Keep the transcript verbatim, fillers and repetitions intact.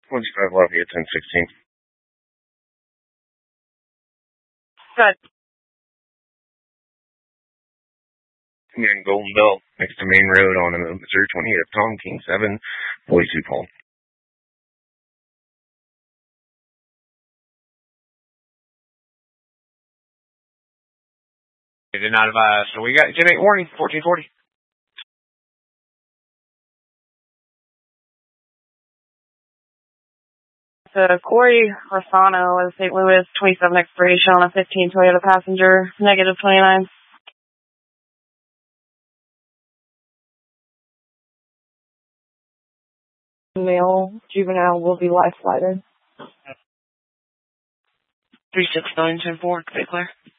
twenty-five Lafayette, ten sixteen. Good. Command Golden Belt, next to Main Road on Missouri twenty-eight, Tom King seven, forty-two Paul. They did not advise. So we got Gen eight warning, fourteen forty. So Corey Rosano of Saint Louis, twenty-seven expiration on a fifteen Toyota Passenger, negative twenty-nine. Male, juvenile will be life flighted. three six nine ten four, clear.